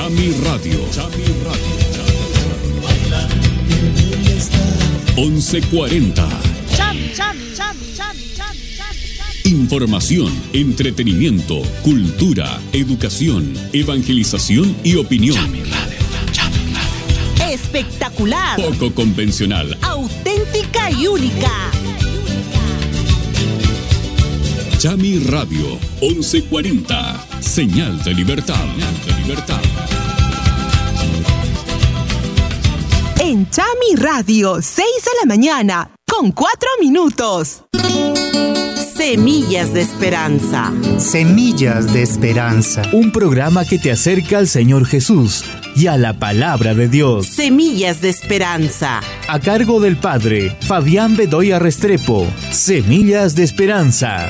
Chami Radio. 1140. Información, entretenimiento, cultura, educación, evangelización y opinión. Espectacular. Poco convencional. Auténtica y única. Chami Radio 1140. Señal de libertad. En Chami Radio, 6 de la mañana, con 4 minutos. Semillas de Esperanza. Semillas de Esperanza. Un programa que te acerca al Señor Jesús y a la palabra de Dios. Semillas de Esperanza. A cargo del Padre Fabián Bedoya Restrepo. Semillas de Esperanza.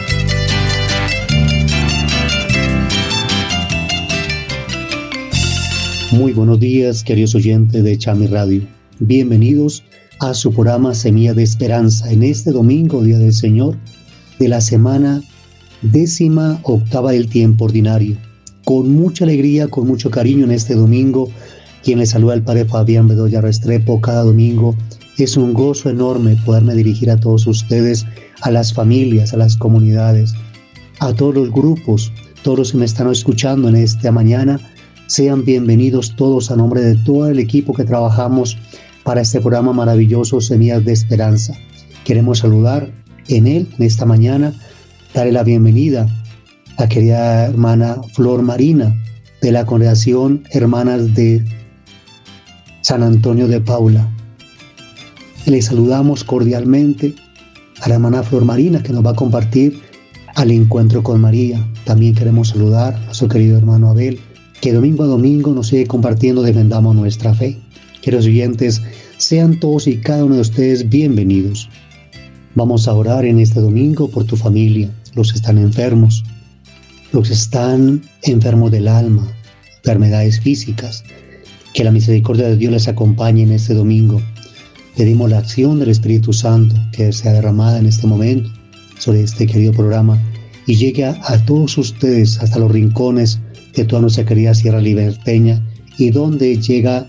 Muy buenos días, queridos oyentes de Chami Radio. Bienvenidos a su programa Semilla de Esperanza en este domingo, Día del Señor, de la semana 18ª del tiempo ordinario. Con mucha alegría, con mucho cariño en este domingo, quien le saluda el Padre Fabián Bedoya Restrepo cada domingo. Es un gozo enorme poderme dirigir a todos ustedes, a las familias, a las comunidades, a todos los grupos, todos los que me están escuchando en esta mañana. Sean bienvenidos todos a nombre de todo el equipo que trabajamos para este programa maravilloso Semillas de Esperanza. Queremos saludar en esta mañana, darle la bienvenida a la querida hermana Flor Marina de la Congregación Hermanas de San Antonio de Paula. Le saludamos cordialmente a la hermana Flor Marina, que nos va a compartir al encuentro con María. También queremos saludar a nuestro querido hermano Abel, que domingo a domingo nos sigue compartiendo, defendamos nuestra fe. Queridos oyentes, sean todos y cada uno de ustedes bienvenidos. Vamos a orar en este domingo por tu familia, los que están enfermos, los que están enfermos del alma, enfermedades físicas. Que la misericordia de Dios les acompañe en este domingo. Pedimos la acción del Espíritu Santo que sea derramada en este momento sobre este querido programa y llegue a todos ustedes hasta los rincones de toda nuestra querida Sierra Liberteña, y donde llega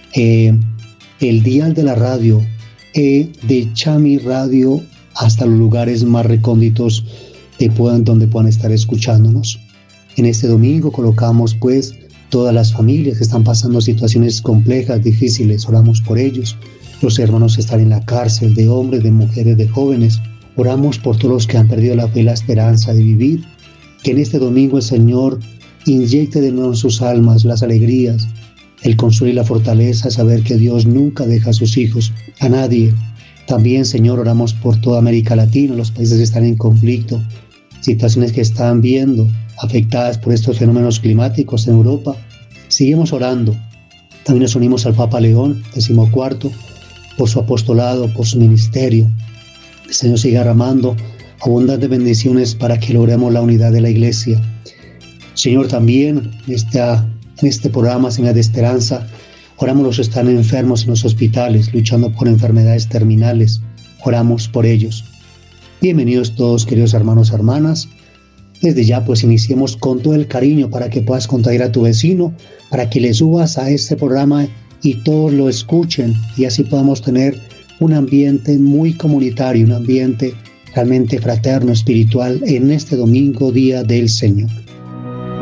el dial de la radio de Chami Radio hasta los lugares más recónditos donde puedan estar escuchándonos. En este domingo colocamos pues todas las familias que están pasando situaciones complejas, difíciles, oramos por ellos. Los hermanos que están en la cárcel, de hombres, de mujeres, de jóvenes. Oramos por todos los que han perdido la fe y la esperanza de vivir. Que en este domingo el Señor inyecte de nuevo en sus almas las alegrías, el consuelo y la fortaleza, saber que Dios nunca deja a sus hijos, a nadie. También, Señor, oramos por toda América Latina, los países que están en conflicto, situaciones que están viendo afectadas por estos fenómenos climáticos en Europa. Seguimos orando. También nos unimos al Papa León XIV, por su apostolado, por su ministerio. Que el Señor siga derramando abundantes bendiciones para que logremos la unidad de la Iglesia. Señor, también en este programa Semillas de Esperanza, oramos los que están enfermos en los hospitales, luchando por enfermedades terminales. Oramos por ellos. Bienvenidos todos, queridos hermanos y hermanas. Desde ya pues iniciemos con todo el cariño para que puedas contagiar a tu vecino, para que le subas a este programa y todos lo escuchen, y así podamos tener un ambiente muy comunitario, un ambiente realmente fraterno, espiritual en este domingo, Día del Señor.